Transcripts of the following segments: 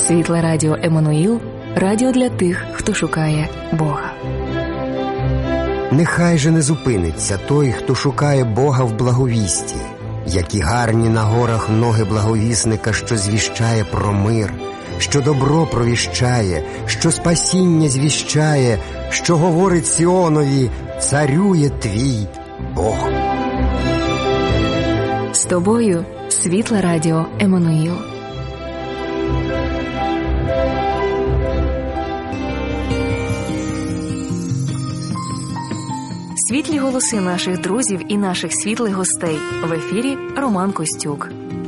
Світле радіо Еммануїл – радіо для тих, хто шукає Бога. Нехай же не зупиниться той, хто шукає Бога в благовісті. Які гарні на горах ноги благовісника, що звіщає про мир, що добро провіщає, що спасіння звіщає, що говорить Сіонові: царює твій Бог. З тобою Світле радіо Еммануїл. Світлі голоси наших друзів і наших світлих гостей. В ефірі Роман Костюк.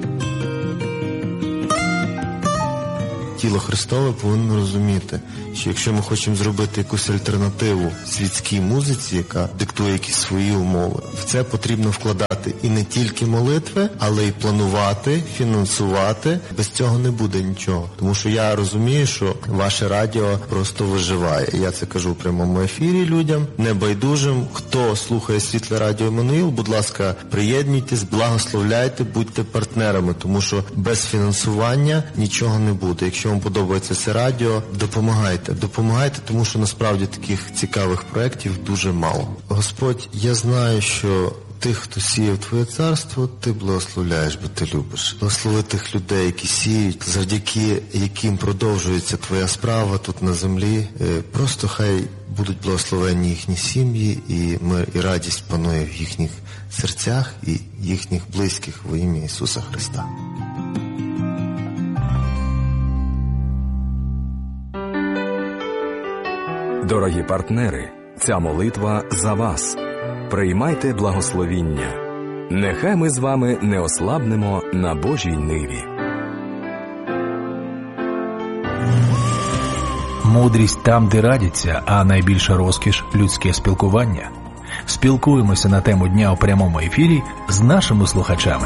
Тіло Христове повинно розуміти, що якщо ми хочемо зробити якусь альтернативу світській музиці, яка диктує якісь свої умови, в це потрібно вкладати і не тільки молитви, але й планувати, фінансувати. Без цього не буде нічого. Тому що я розумію, що ваше радіо просто виживає. Я це кажу в прямому ефірі людям, небайдужим. Хто слухає Світле радіо Еммануїл, будь ласка, приєднуйтесь, благословляйте, будьте партнерами, тому що без фінансування нічого не буде. Якщо вам подобається це радіо, допомагайте, тому що насправді таких цікавих проєктів дуже мало. Господь, я знаю, що тих, хто сіяв Твоє царство, Ти благословляєш, бо Ти любиш. Благослови тих людей, які сіють, завдяки яким продовжується Твоя справа тут на землі. Просто хай будуть благословені їхні сім'ї, і мир і радість панує в їхніх серцях і їхніх близьких во ім'я Ісуса Христа. Дорогі партнери, ця молитва за вас. Приймайте благословіння. Нехай ми з вами не ослабнемо на Божій ниві. Мудрість там, де радяться, а найбільша розкіш – людське спілкування. Спілкуємося на тему дня у прямому ефірі з нашими слухачами.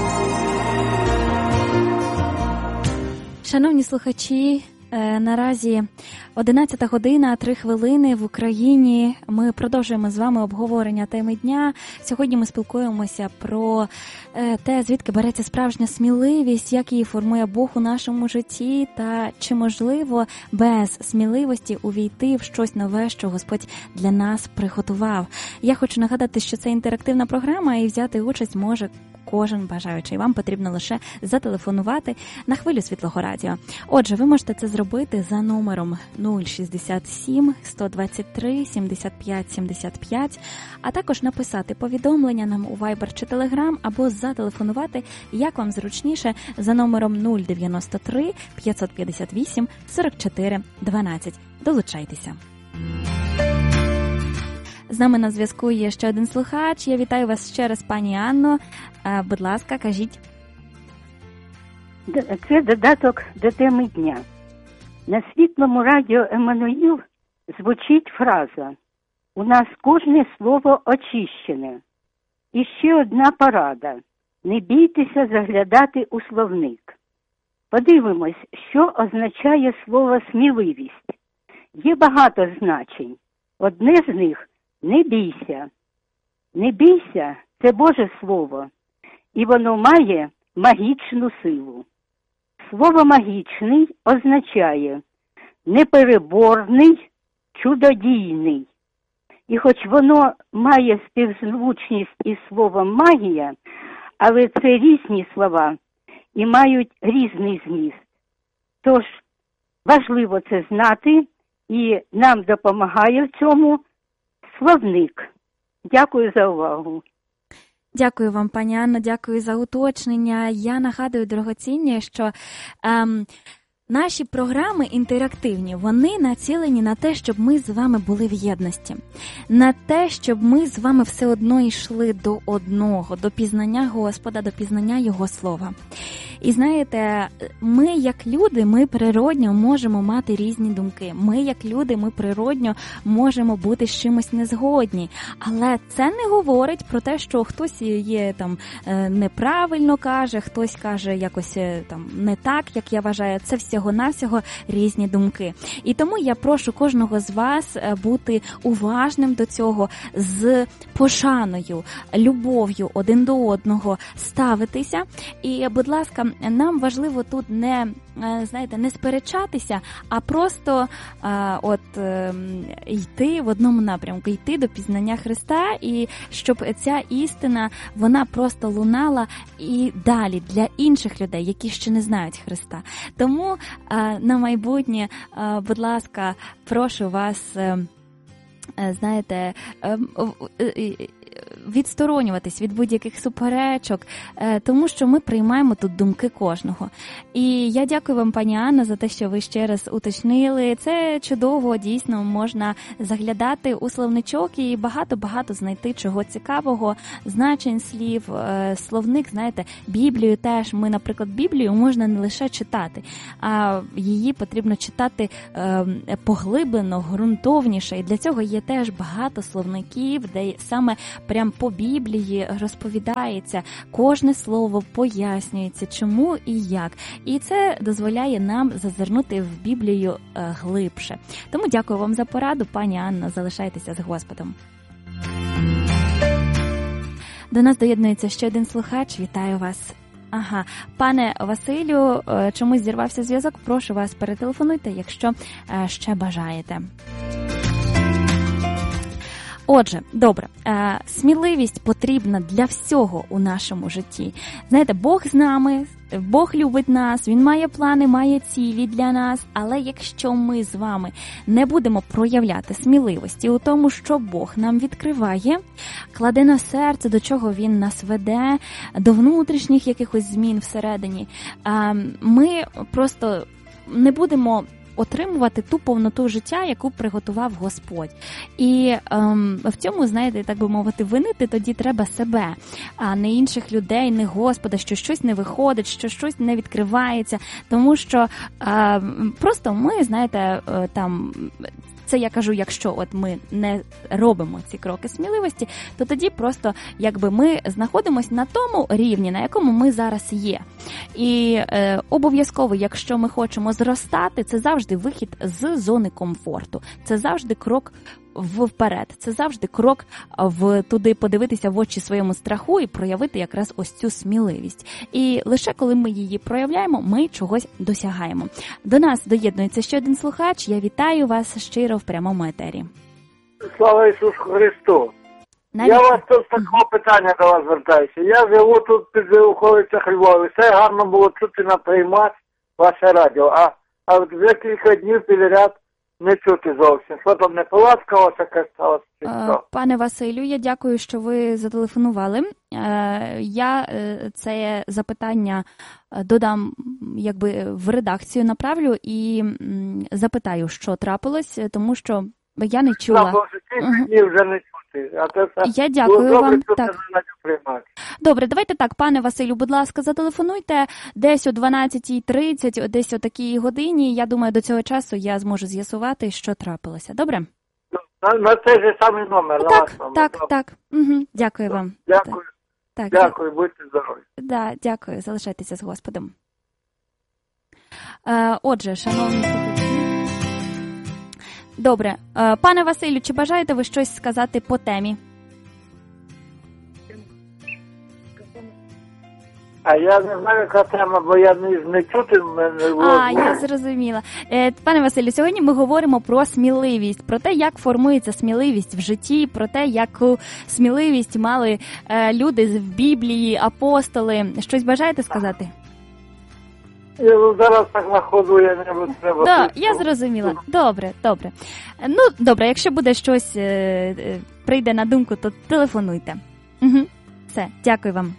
Шановні слухачі, наразі 11 година, 3 хвилини в Україні. Ми продовжуємо з вами обговорення теми дня. Сьогодні ми спілкуємося про те, звідки береться справжня сміливість, як її формує Бог у нашому житті, та чи можливо без сміливості увійти в щось нове, що Господь для нас приготував. Я хочу нагадати, що це інтерактивна програма, і взяти участь може кожен бажаючий. Вам потрібно лише зателефонувати на хвилю Світлого радіо. Отже, ви можете це зробити за номером 067 123 75 75, а також написати повідомлення нам у Viber чи Telegram, або зателефонувати, як вам зручніше, за номером 093 558 44 12. Долучайтеся. З нами на зв'язку є ще один слухач. Я вітаю вас ще раз, пані Анно. Будь ласка, кажіть. Це додаток до теми дня. На Світлому радіо Еммануїл звучить фраза: «У нас кожне слово очищене». І ще одна порада: не бійтеся заглядати у словник. Подивимось, що означає слово «сміливість». Є багато значень. Одне з них – не бійся. Не бійся – це Боже Слово, і воно має магічну силу. Слово «магічний» означає непереборний, чудодійний. І хоч воно має співзвучність із словом «магія», але це різні слова і мають різний зміст. Тож важливо це знати, і нам допомагає в цьому словник. Дякую за увагу. Дякую вам, пані Анно, дякую за уточнення. Я нагадую, дорогоцінні, що наші програми інтерактивні, вони націлені на те, щоб ми з вами були в єдності. На те, щоб ми з вами все одно йшли до одного, до пізнання Господа, до пізнання Його Слова. І знаєте, ми як люди, ми природньо можемо мати різні думки. Ми як люди, ми природньо можемо бути з чимось незгодні. Але це не говорить про те, що хтось є там неправильно каже, хтось каже якось там не так, як я вважаю. Це всього-навсього різні думки. І тому я прошу кожного з вас бути уважним до цього, з пошаною, любов'ю один до одного ставитися. І, будь ласка, нам важливо тут не знаєте, не сперечатися, а просто йти в одному напрямку, йти до пізнання Христа, і щоб ця істина, вона просто лунала і далі для інших людей, які ще не знають Христа. Тому на майбутнє, будь ласка, прошу вас, знаєте, відсторонюватись від будь-яких суперечок, тому що ми приймаємо тут думки кожного. І я дякую вам, пані Анна, за те, що ви ще раз уточнили. Це чудово, дійсно, можна заглядати у словничок і багато-багато знайти чого цікавого, значень слів, словник, знаєте, Біблію теж. Ми, наприклад, Біблію можна не лише читати, а її потрібно читати поглиблено, ґрунтовніше. І для цього є теж багато словників, де саме прям по Біблії розповідається, кожне слово пояснюється, чому і як. І це дозволяє нам зазирнути в Біблію глибше. Тому дякую вам за пораду, пані Анна, залишайтеся з Господом. До нас доєднується ще один слухач. Вітаю вас. Ага, пане Василю, чомусь зірвався зв'язок, прошу вас, перетелефонуйте, якщо ще бажаєте. Отже, добре, сміливість потрібна для всього у нашому житті. Знаєте, Бог з нами, Бог любить нас, Він має плани, має цілі для нас, але якщо ми з вами не будемо проявляти сміливості у тому, що Бог нам відкриває, кладе на серце, до чого Він нас веде, до внутрішніх якихось змін всередині, ми просто не будемо отримувати ту повноту життя, яку приготував Господь. І в цьому, знаєте, так би мовити, винити тоді треба себе, а не інших людей, не Господа, що щось не виходить, що щось не відкривається, тому що просто ми, знаєте, там... Це я кажу, якщо от ми не робимо ці кроки сміливості, то тоді просто якби ми знаходимося на тому рівні, на якому ми зараз є. І обов'язково, якщо ми хочемо зростати, це завжди вихід з зони комфорту. Це завжди крок вперед. Це завжди крок туди подивитися в очі своєму страху і проявити якраз ось цю сміливість. І лише коли ми її проявляємо, ми чогось досягаємо. До нас доєднується ще один слухач. Я вітаю вас щиро в прямому етері. Слава Ісусу Христу! Я вас тут з такого питання до вас звертаюся. Я живу тут під околицях Львова. Все гарно було чути на приймач ваше радіо. А вже кілька днів підряд не чути зовсім. Що там, не поласкалося, яке сталося? Пане Василю, я дякую, що ви зателефонували. Я це запитання додам якби в редакцію, направлю і запитаю, що трапилось, тому що я не чула. Ні, вже не чути. А це все я дякую вам. Так. Добре, давайте так, пане Василю, будь ласка, зателефонуйте десь о 12:30, десь о такій годині. Я думаю, до цього часу я зможу з'ясувати, що трапилося. Добре? На цей же самий номер. Так. Угу. Дякую вам. Дякую. Так. Дякую, будьте здорові. Да, дякую, залишайтеся з Господом. Отже, шановні слухачі. Добре. Пане Василю, чи бажаєте ви щось сказати по темі? А я не знаю, яка тема, бо я не чути в мене. Я зрозуміла. Пане Василю, сьогодні ми говоримо про сміливість, про те, як формується сміливість в житті, про те, яку сміливість мали люди в Біблії, апостоли. Щось бажаєте сказати? Зараз так на ходу я не треба. Так, я зрозуміла. Добре. Ну, добре, якщо буде щось, прийде на думку, то телефонуйте. Угу. Все, дякую вам.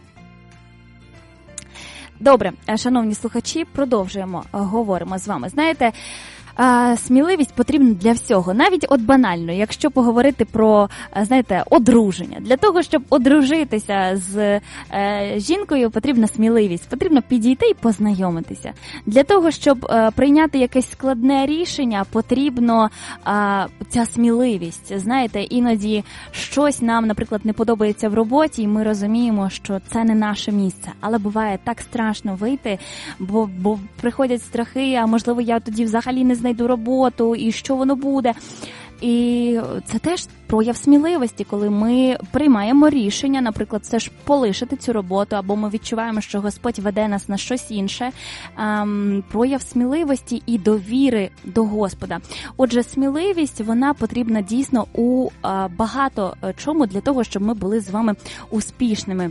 Добре, шановні слухачі, продовжуємо, говоримо з вами. Знаєте, сміливість потрібна для всього, навіть от банально, якщо поговорити про, знаєте, одруження. Для того, щоб одружитися з жінкою, потрібна сміливість, потрібно підійти і познайомитися. Для того, щоб прийняти якесь складне рішення, потрібно ця сміливість. Знаєте, іноді щось нам, наприклад, не подобається в роботі, і ми розуміємо, що це не наше місце. Але буває так страшно вийти, бо приходять страхи, а можливо я тоді взагалі не знайду роботу, і що воно буде. І це теж прояв сміливості, коли ми приймаємо рішення, наприклад, все ж полишити цю роботу, або ми відчуваємо, що Господь веде нас на щось інше. Прояв сміливості і довіри до Господа. Отже, сміливість, вона потрібна дійсно у багато чому для того, щоб ми були з вами успішними.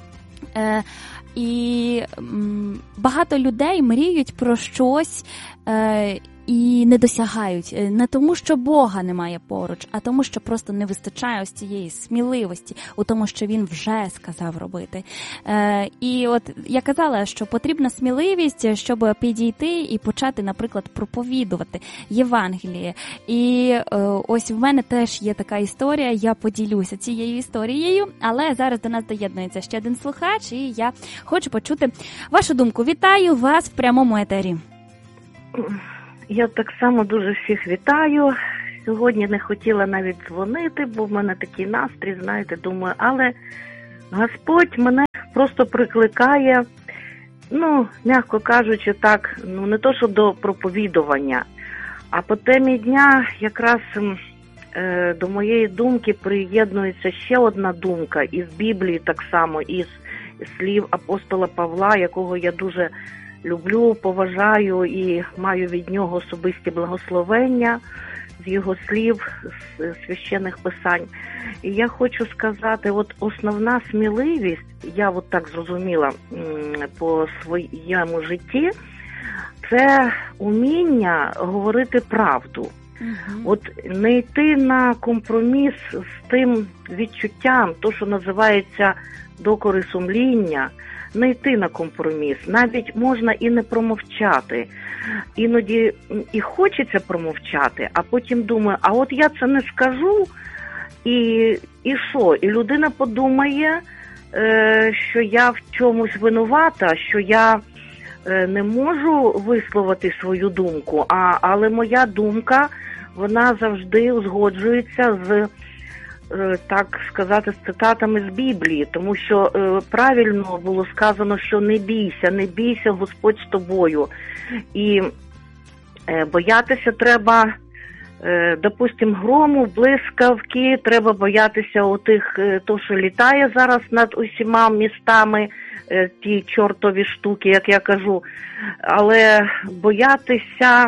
І багато людей мріють про щось і не досягають. Не тому, що Бога немає поруч, а тому, що просто не вистачає ось цієї сміливості у тому, що Він вже сказав робити. І от я казала, що потрібна сміливість, щоб підійти і почати, наприклад, проповідувати Євангеліє. І ось в мене теж є така історія, я поділюся цією історією, але зараз до нас доєднується ще один слухач, і я хочу почути вашу думку. Вітаю вас в прямому етері. Я так само дуже всіх вітаю. Сьогодні не хотіла навіть дзвонити, бо в мене такий настрій, знаєте, думаю, але Господь мене просто прикликає, м'яко кажучи так, не то, що до проповідування, а по темі дня якраз до моєї думки приєднується ще одна думка із Біблії, так само із слів апостола Павла, якого я дуже люблю, поважаю і маю від нього особисті благословення з його слів, з священних писань. І я хочу сказати, от основна сміливість, я от так зрозуміла по своєму житті, це уміння говорити правду. От не йти на компроміс з тим відчуттям, то, що називається докори сумління, не йти на компроміс. Навіть можна і не промовчати. Іноді і хочеться промовчати, а потім думаю, а от я це не скажу, і що? І людина подумає, що я в чомусь винувата, що я не можу висловити свою думку, але моя думка, вона завжди узгоджується з, так сказати, з цитатами з Біблії, тому що правильно було сказано, що не бійся, Господь з тобою. І боятися треба, допустим, грому, блискавки, треба боятися отих, то, що літає зараз над усіма містами, ті чортові штуки, як я кажу, але боятися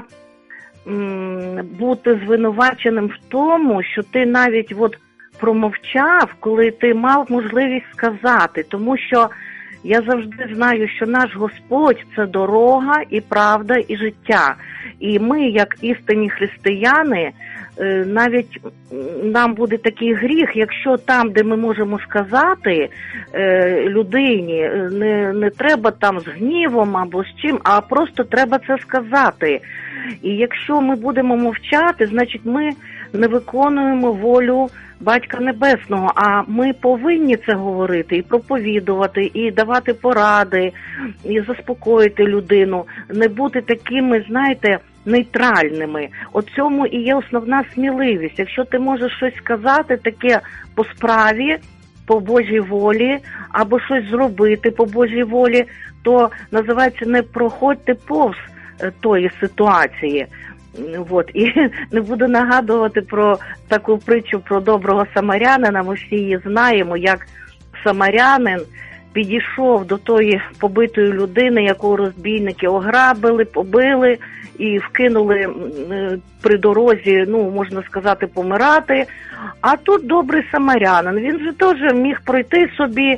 бути звинуваченим в тому, що ти навіть промовчав, коли ти мав можливість сказати, тому що я завжди знаю, що наш Господь – це дорога і правда і життя. І ми, як істинні християни, навіть нам буде такий гріх, якщо там, де ми можемо сказати людині, не треба там з гнівом або з чим, а просто треба це сказати. І якщо ми будемо мовчати, значить ми не виконуємо волю Батька Небесного, а ми повинні це говорити і проповідувати, і давати поради, і заспокоїти людину, не бути такими, знаєте, нейтральними. От цьому і є основна сміливість. Якщо ти можеш щось сказати таке по справі, по Божій волі, або щось зробити по Божій волі, то називається не проходьте повз тої ситуації. І не буду нагадувати про таку притчу про доброго самарянина, ми всі її знаємо, як самарянин підійшов до тої побитої людини, яку розбійники ограбили, побили і вкинули при дорозі, можна сказати, помирати. А тут добрий самарянин, він же теж міг пройти собі,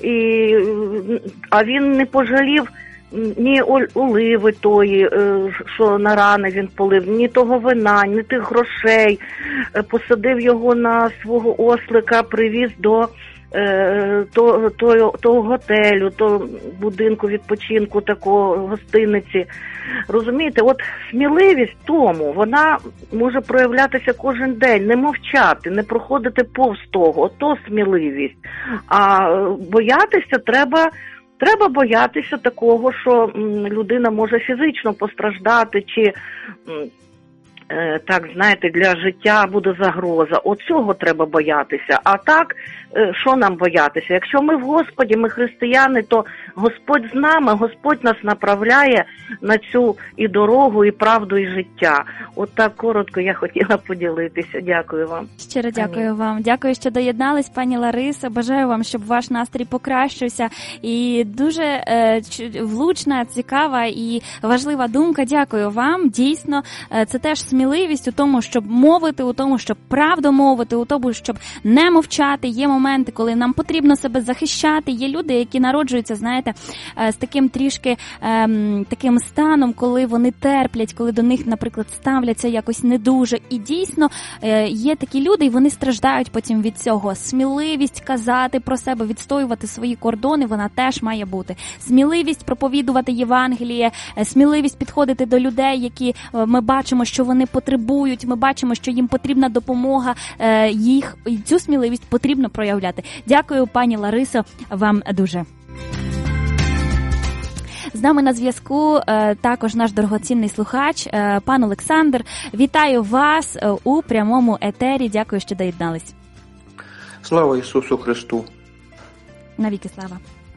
а він не пожалів ні оливи тої, що на рани він полив, ні того вина, ні тих грошей. Посадив його на свого ослика, привіз до того готелю, того будинку відпочинку, такого гостиниці. Розумієте, от сміливість тому, вона може проявлятися кожен день, не мовчати, не проходити повз того, ото сміливість. А боятися треба боятися такого, що людина може фізично постраждати, чи так, знаєте, для життя буде загроза. Оцього треба боятися. А так, що нам боятися? Якщо ми в Господі, ми християни, то Господь з нами, Господь нас направляє на цю і дорогу, і правду, і життя. От так коротко я хотіла поділитися. Дякую вам. Щиро дякую вам. Дякую, що доєднались, пані Ларисо. Бажаю вам, щоб ваш настрій покращився. І дуже влучна, цікава і важлива думка. Дякую вам. Дійсно, це теж сміливість у тому, щоб мовити, у тому, щоб правду мовити, у тому, щоб не мовчати. Є моменти, коли нам потрібно себе захищати. Є люди, які народжуються, знаєте, з таким трішки таким станом, коли вони терплять, коли до них, наприклад, ставляться якось не дуже. І дійсно є такі люди, і вони страждають потім від цього. Сміливість казати про себе, відстоювати свої кордони, вона теж має бути. Сміливість проповідувати Євангеліє, сміливість підходити до людей, які ми бачимо, що вони потребують, ми бачимо, що їм потрібна допомога, їх і цю сміливість потрібно проявляти. Дякую, пані Ларисо, вам дуже. З нами на зв'язку також наш дорогоцінний слухач, пан Олександр. Вітаю вас у прямому етері. Дякую, що доєднались. Слава Ісусу Христу! Навіки слава!